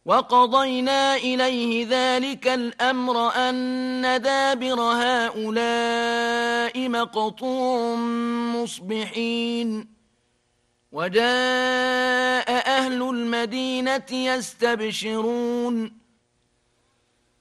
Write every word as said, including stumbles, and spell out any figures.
وقضينا إليه ذلك الأمر أن دابر هؤلاء مقطوع مصبحين وجاء أهل المدينة يستبشرون